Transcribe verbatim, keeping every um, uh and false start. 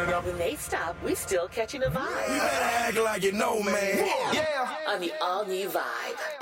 it up. When they stop, we still catching a vibe. You better act like you know, man. Yeah. On the all-new Vibe.